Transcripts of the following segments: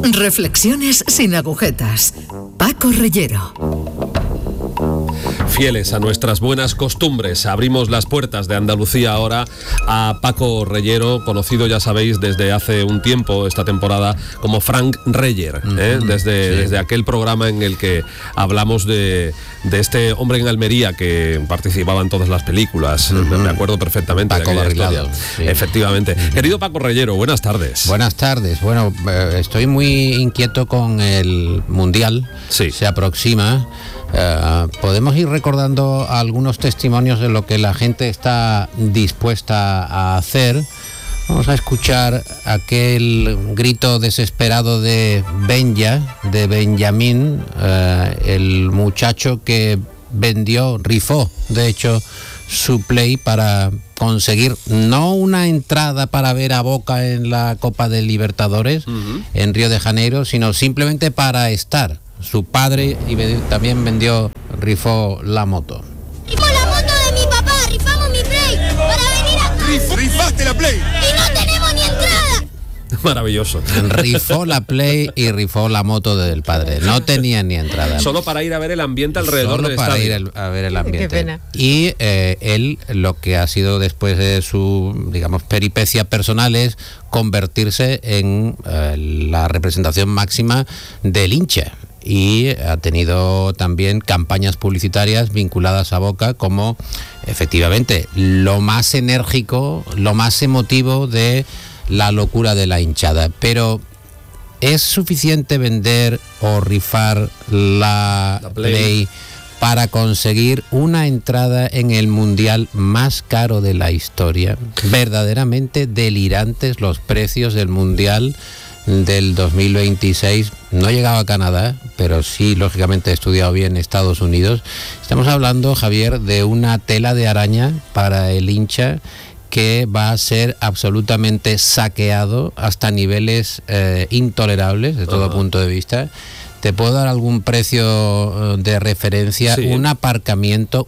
Reflexiones sin agujetas. Paco Reyero. Fieles a nuestras buenas costumbres, abrimos las puertas de Andalucía ahora a Paco Reyero, conocido, ya sabéis, desde hace un tiempo, esta temporada, como Frank Reyer, desde aquel programa en el que hablamos de este hombre en Almería que participaba en todas las películas. Me acuerdo perfectamente Paco de aquella Barrilado, historia. Efectivamente. Querido Paco Reyero, buenas tardes. Buenas tardes. Bueno, estoy muy inquieto con el Mundial. Sí. Se aproxima. Podemos ir recordando algunos testimonios de lo que la gente está dispuesta a hacer. Vamos a escuchar aquel grito desesperado de Benjamín, el muchacho que rifó, de hecho, su Play para conseguir no una entrada para ver a Boca en la Copa del Libertadores en Río de Janeiro, sino simplemente para estar. Su padre también rifó la moto. Rifó la moto de mi papá, rifamos mi Play para venir acá. ¿Rifaste la Play? Y no tenemos ni entrada. Maravilloso. Rifó la Play y rifó la moto del padre. No tenía ni entrada. Solo para ir a ver el ambiente alrededor del estadio. Solo para ir a ver el ambiente. Qué pena. Y él, lo que ha sido después de su, digamos, peripecia personal es convertirse en la representación máxima del hincha. Y ha tenido también campañas publicitarias vinculadas a Boca como, efectivamente, lo más enérgico, lo más emotivo de la locura de la hinchada. Pero ¿es suficiente vender o rifar la Play para conseguir una entrada en el Mundial más caro de la historia? Verdaderamente delirantes los precios del Mundial del 2026. No he llegado a Canadá, pero sí, lógicamente, he estudiado bien Estados Unidos. Estamos hablando, Javier, de una tela de araña para el hincha que va a ser absolutamente saqueado hasta niveles intolerables de todo punto de vista. Te puedo dar algún precio de referencia. Sí. Un aparcamiento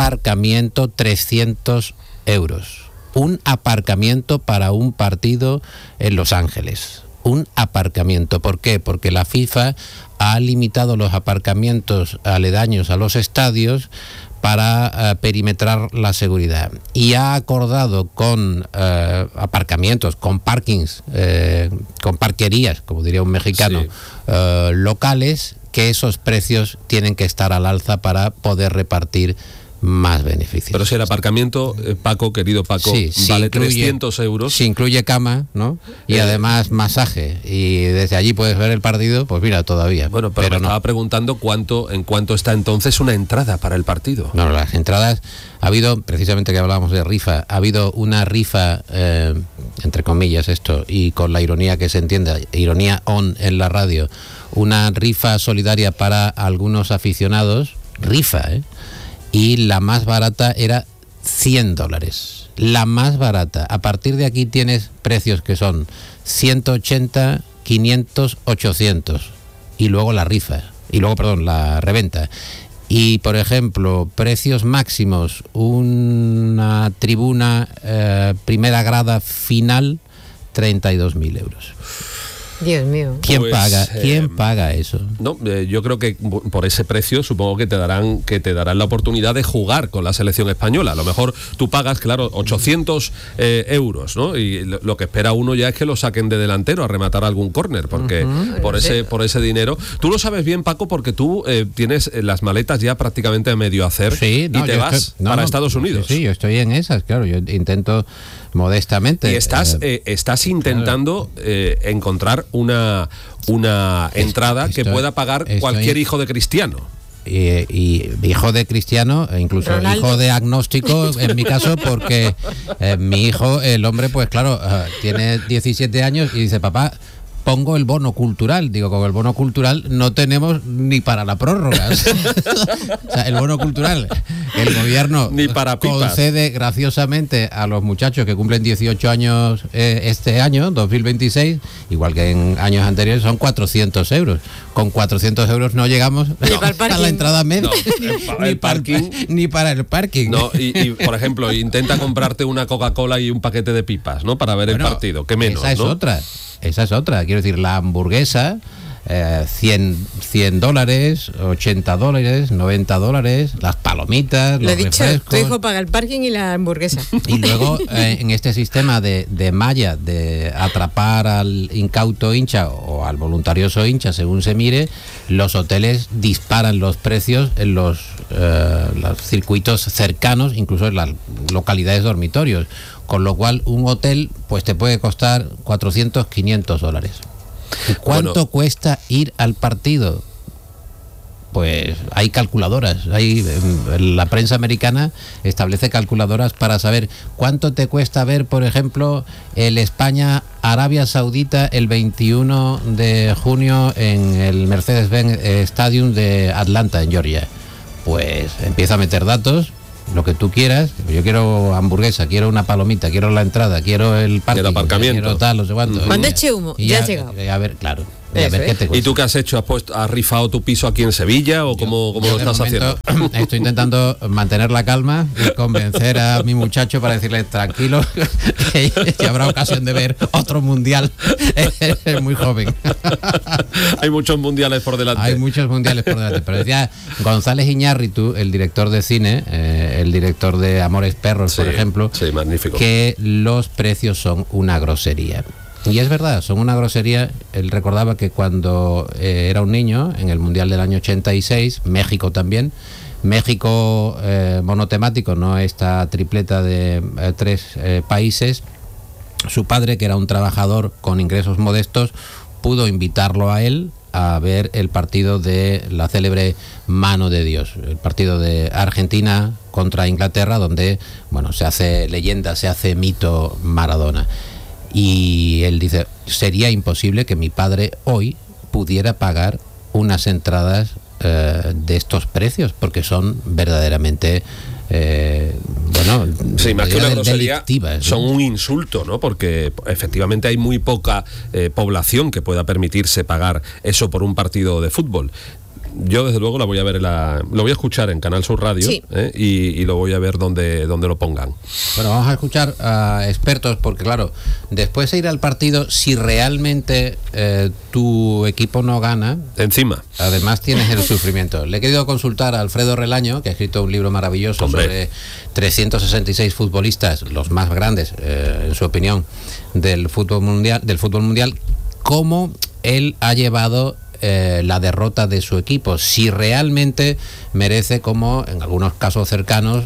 300 euros. Un aparcamiento para un partido en Los Ángeles. Un aparcamiento. ¿Por qué? Porque la FIFA ha limitado los aparcamientos aledaños a los estadios para perimetrar la seguridad, y ha acordado con aparcamientos, con parkings, con parquerías, como diría un mexicano, locales, que esos precios tienen que estar al alza para poder repartir más beneficios. Pero si el aparcamiento, Paco, querido Paco, vale 300 euros. Si incluye cama, ¿no? Y además masaje, y desde allí puedes ver el partido, pues mira, todavía. Bueno, pero me estaba preguntando en cuánto está entonces una entrada para el partido. No, las entradas, ha habido, precisamente que hablábamos de rifa, ha habido una rifa, entre comillas esto, y con la ironía que se entienda, ironía on en la radio, una rifa solidaria para algunos aficionados, y la más barata era $100. La más barata. A partir de aquí tienes precios que son 180, 500, 800. Y luego la la reventa. Y, por ejemplo, precios máximos, una tribuna primera grada final, 32.000 euros. Dios mío. ¿Quién paga eso? No, yo creo que por ese precio supongo que te darán la oportunidad de jugar con la selección española. A lo mejor tú pagas, claro, 800 euros, ¿no? Y lo que espera uno ya es que lo saquen de delantero a rematar algún córner, porque por ese dinero. Tú lo sabes bien, Paco, porque tú tienes las maletas ya prácticamente a medio hacer, y te vas para Estados Unidos. Sí, yo estoy en esas, claro. Yo intento modestamente. Y estás intentando encontrar una entrada que pueda pagar cualquier hijo de cristiano. Y hijo de cristiano, e incluso Ronaldo. Hijo de agnóstico, en mi caso, porque mi hijo, el hombre, pues claro, tiene 17 años y dice: papá, pongo el bono cultural. Digo, con el bono cultural no tenemos ni para la prórroga. O sea, el bono cultural, el gobierno ni para concede graciosamente a los muchachos que cumplen 18 años este año, 2026, igual que en años anteriores, son 400 euros. Con 400 euros no llegamos a la entrada media. Ni para el parking. No, y por ejemplo, intenta comprarte una Coca-Cola y un paquete de pipas, ¿no? Para ver el partido. ¿Qué menos? Esa es ¿no? otra. esa es otra. Quiero decir, la hamburguesa, $100, $80, $90, las palomitas, Lo los he dicho, refrescos. tu hijo paga el parking y la hamburguesa. Y luego en este sistema de malla, de atrapar al incauto hincha o al voluntarioso hincha, según se mire, los hoteles disparan los precios en los circuitos cercanos, incluso en las localidades dormitorios, con lo cual un hotel pues te puede costar $400, $500. ¿Cuánto cuesta ir al partido? Pues hay calculadoras, la prensa americana establece calculadoras para saber cuánto te cuesta ver, por ejemplo, el España-Arabia Saudita el 21 de junio en el Mercedes-Benz Stadium de Atlanta, en Georgia. Pues empieza a meter datos, lo que tú quieras. Yo quiero hamburguesa, quiero una palomita, quiero la entrada, quiero el parking, el aparcamiento, quiero tal, no sé cuánto. Cuando eche humo, ya has llegado. A ver, claro. A ver qué te cuesta. ¿Y tú qué has hecho? ¿Has rifado tu piso aquí en Sevilla o cómo lo estás haciendo? Estoy intentando mantener la calma y convencer a mi muchacho para decirle tranquilo que habrá ocasión de ver otro mundial. Es muy joven. Hay muchos mundiales por delante. Hay muchos mundiales por delante. Pero decía González Iñárritu, el director de cine, el director de Amores Perros, por ejemplo, sí, magnífico, que los precios son una grosería. Y es verdad, son una grosería. Él recordaba que cuando era un niño, en el Mundial del año 86, México también, México monotemático, no esta tripleta de 3 países, su padre, que era un trabajador con ingresos modestos, pudo invitarlo a él a ver el partido de la célebre Mano de Dios, el partido de Argentina contra Inglaterra, donde, bueno, se hace leyenda, se hace mito Maradona. Y él dice, sería imposible que mi padre hoy pudiera pagar unas entradas de estos precios, porque son verdaderamente sí, más que una grosería, delictivas, ¿no? Son un insulto, ¿no? Porque efectivamente hay muy poca población que pueda permitirse pagar eso por un partido de fútbol. Yo desde luego la voy a ver, lo voy a escuchar en Canal Sur Radio, sí. Y lo voy a ver donde lo pongan. Bueno, vamos a escuchar a expertos, porque claro, después de ir al partido, si realmente tu equipo no gana, encima, además tienes el sufrimiento. Le he querido consultar a Alfredo Relaño, que ha escrito un libro maravilloso sobre 366 futbolistas, los más grandes, en su opinión, del fútbol mundial, cómo él ha llevado la derrota de su equipo, si realmente merece, como en algunos casos cercanos,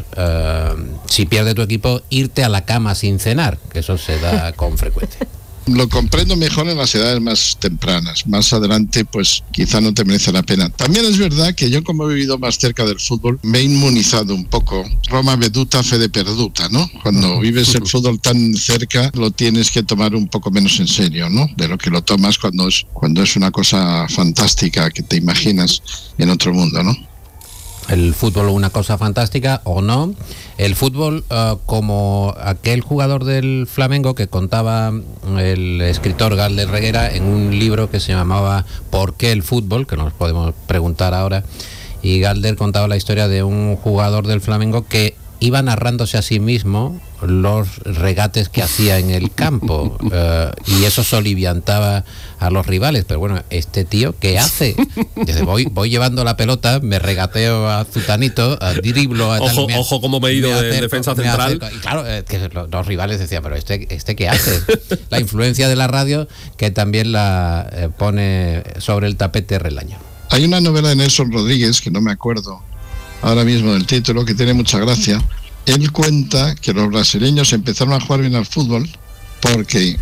si pierde tu equipo, irte a la cama sin cenar, que eso se da con frecuencia. Lo comprendo mejor en las edades más tempranas. Más adelante, pues quizá no te merece la pena. También es verdad que yo, como he vivido más cerca del fútbol, me he inmunizado un poco. Roma veduta, fede perduta, ¿no? Cuando vives el fútbol tan cerca, lo tienes que tomar un poco menos en serio, ¿no? De lo que lo tomas cuando es una cosa fantástica que te imaginas en otro mundo, ¿no? El fútbol una cosa fantástica o no. El fútbol, como aquel jugador del Flamengo que contaba el escritor Galder Reguera en un libro que se llamaba ¿Por qué el fútbol?, que nos podemos preguntar ahora, y Galder contaba la historia de un jugador del Flamengo que iba narrándose a sí mismo los regates que hacía en el campo, y eso soliviantaba a los rivales. Pero bueno, este tío, ¿qué hace? Dice, voy llevando la pelota, me regateo a Zutanito, driblo a tal, ojo cómo me he ido de defensa central. Y claro, que los rivales decían, pero este ¿qué hace? La influencia de la radio, que también la pone sobre el tapete Relaño. Hay una novela de Nelson Rodríguez, que no me acuerdo ahora mismo del título, que tiene mucha gracia. Él cuenta que los brasileños empezaron a jugar bien al fútbol porque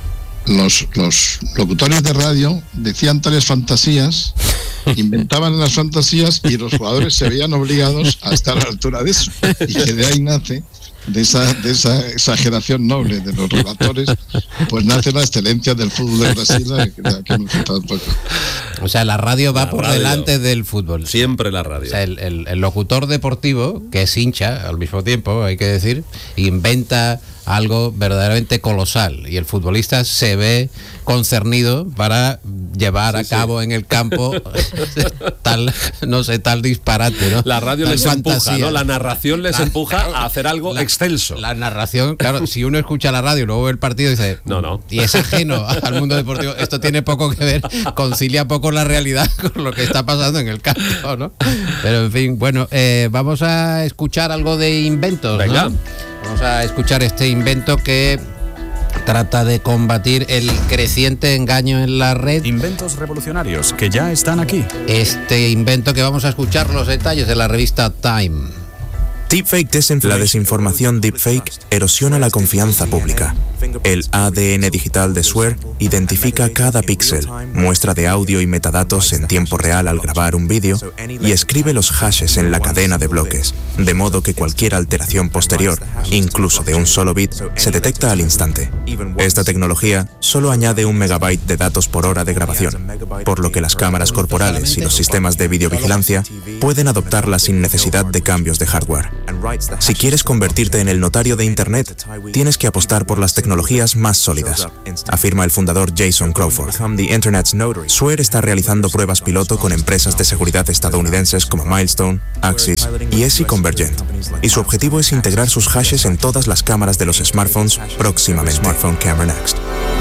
los locutores de radio decían tales fantasías, inventaban las fantasías, y los jugadores se veían obligados a estar a la altura de eso. Y que de ahí nace, de esa exageración noble de los relatores, pues nace la excelencia del fútbol de Brasil, que hemos citado un poco. O sea, la radio va por delante del fútbol. Siempre la radio. O sea, el locutor deportivo, que es hincha al mismo tiempo, hay que decir, inventa algo verdaderamente colosal, y el futbolista se ve concernido para llevar a cabo en el campo tal disparate, ¿no? La radio tal les fantasía, empuja, ¿no? La narración les empuja a hacer algo excelso. La narración, claro, si uno escucha la radio y luego ve el partido y dice, no. Y es ajeno al mundo deportivo, esto tiene poco que ver, concilia poco la realidad con lo que está pasando en el campo, ¿no? Pero en fin, bueno, vamos a escuchar algo de inventos, Venga. ¿no? Vamos a escuchar este invento que trata de combatir el creciente engaño en la red. Inventos revolucionarios que ya están aquí. Este invento que vamos a escuchar los detalles de la revista Time. La desinformación deepfake erosiona la confianza pública. El ADN digital de Swear identifica cada píxel, muestra de audio y metadatos en tiempo real al grabar un vídeo y escribe los hashes en la cadena de bloques, de modo que cualquier alteración posterior, incluso de un solo bit, se detecta al instante. Esta tecnología solo añade 1 megabyte de datos por hora de grabación, por lo que las cámaras corporales y los sistemas de videovigilancia pueden adoptarla sin necesidad de cambios de hardware. Si quieres convertirte en el notario de Internet, tienes que apostar por las tecnologías más sólidas, afirma el fundador Jason Crawford. Swear está realizando pruebas piloto con empresas de seguridad estadounidenses como Milestone, Axis y ESI Convergent, y su objetivo es integrar sus hashes en todas las cámaras de los smartphones próximamente. Smartphone Camera Next.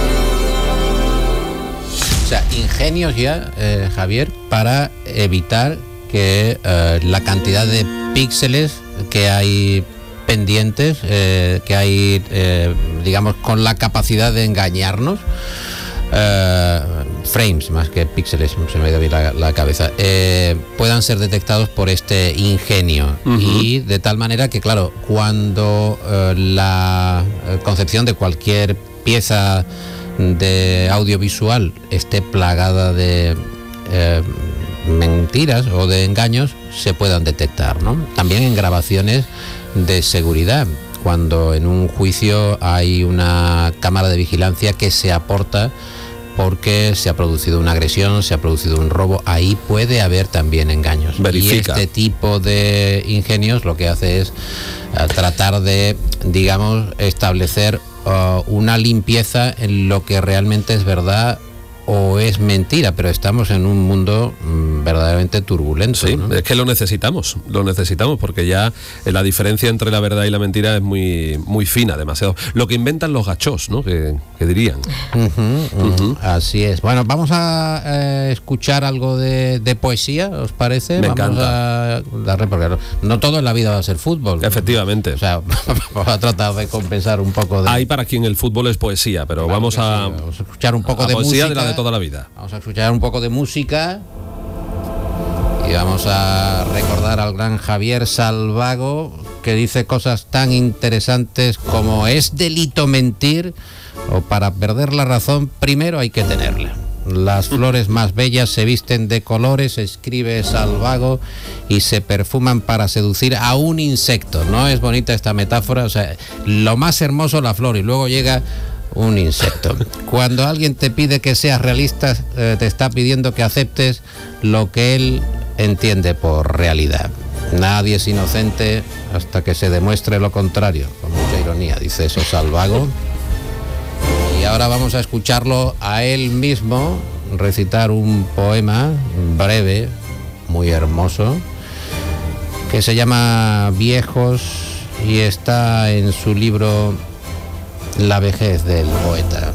O sea, ingenios ya, Javier, para evitar que la cantidad de píxeles que hay pendientes, que hay, digamos, con la capacidad de engañarnos, frames más que píxeles, se me ha ido bien la cabeza, puedan ser detectados por este ingenio. Y de tal manera que, claro, cuando la concepción de cualquier pieza de audiovisual esté plagada de mentiras o de engaños, se puedan detectar, ¿no? También en grabaciones de seguridad, cuando en un juicio hay una cámara de vigilancia que se aporta porque se ha producido una agresión, se ha producido un robo, ahí puede haber también engaños. Verifica. Y este tipo de ingenios lo que hace es tratar de, digamos, establecer una limpieza en lo que realmente es verdad o es mentira, pero estamos en un mundo verdaderamente turbulento. Sí, ¿no? es que lo necesitamos porque ya la diferencia entre la verdad y la mentira es muy, muy fina, demasiado. Lo que inventan los gachós, ¿no? Que dirían. Así es. Bueno, vamos a escuchar algo de poesía, ¿os parece? Me vamos encanta. A darle, porque no todo en la vida va a ser fútbol. Efectivamente. O sea, vamos a tratar de compensar un poco de... Hay para quien el fútbol es poesía, pero vamos a escuchar un poco de poesía música. de la de toda la vida. Vamos a escuchar un poco de música y vamos a recordar al gran Javier Salvago, que dice cosas tan interesantes como: ¿es delito mentir? O para perder la razón primero hay que tenerla. Las flores más bellas se visten de colores, escribe Salvago, y se perfuman para seducir a un insecto. ¿No es bonita esta metáfora? O sea, lo más hermoso la flor y luego llega un insecto. Cuando alguien te pide que seas realista, te está pidiendo que aceptes lo que él entiende por realidad. Nadie es inocente hasta que se demuestre lo contrario. Con mucha ironía dice eso Salvago. Y ahora vamos a escucharlo a él mismo recitar un poema breve, muy hermoso, que se llama Viejos y está en su libro La vejez del poeta.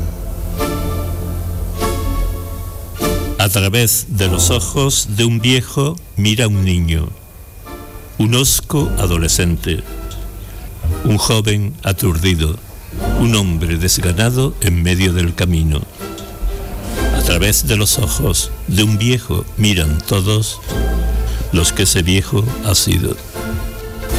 A través de los ojos de un viejo mira un niño, un hosco adolescente, un joven aturdido, un hombre desganado en medio del camino. A través de los ojos de un viejo miran todos los que ese viejo ha sido.